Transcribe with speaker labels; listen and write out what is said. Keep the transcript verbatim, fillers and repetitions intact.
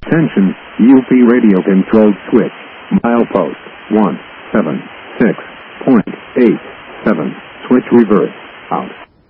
Speaker 1: Attention, U P radio controlled switch. Milepost one seven six point eight seven. Switch reverse. Out.